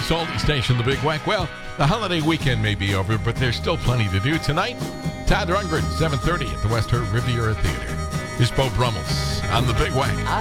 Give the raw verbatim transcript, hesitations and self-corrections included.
Salty Station, the Big Wack. Well, the holiday weekend may be over, but there's still plenty to do. Tonight, Todd Rundgren, seven thirty at the West Riviera Theater. Here's Bo Brummels on the Big Wack.